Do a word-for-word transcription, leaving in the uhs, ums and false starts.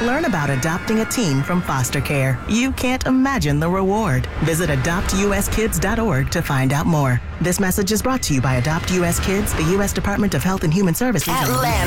Learn about adopting a teen from foster care. You can't imagine the reward. Visit adopt u s kids dot org to find out more. This message is brought to you by Adopt U S Kids, the U S Department of Health and Human Services. Atlanta.